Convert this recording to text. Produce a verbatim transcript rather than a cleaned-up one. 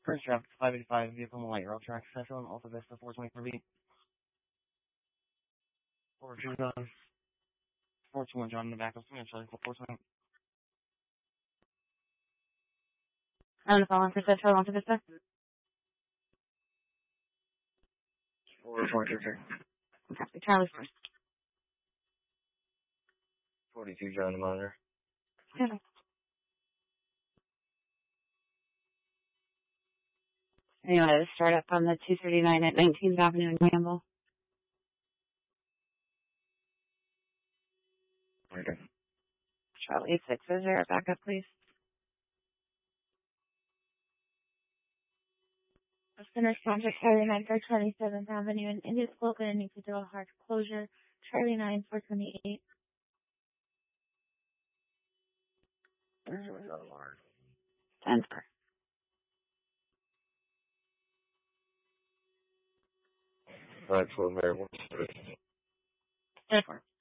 First traffic, five eighty-five, vehicle on light rail track, Central and Alta Vista, four twenty-four B. four two one, four two one, John in the back of me, Charlie, four twenty. I'm the following for Central Alta Vista. four twenty-three. Copy. Charlie first. forty-two, John in the monitor. Okay. Anyway, to start up on the two thirty-nine at nineteenth Avenue in Campbell. Okay. Charlie six, is there a backup, please? Center Contract Charlie nine for twenty-seventh Avenue in Indian Spoken and need to do a hard closure. Charlie nine for twenty-eight. ten four. Alright, so Mayor, what's ten four.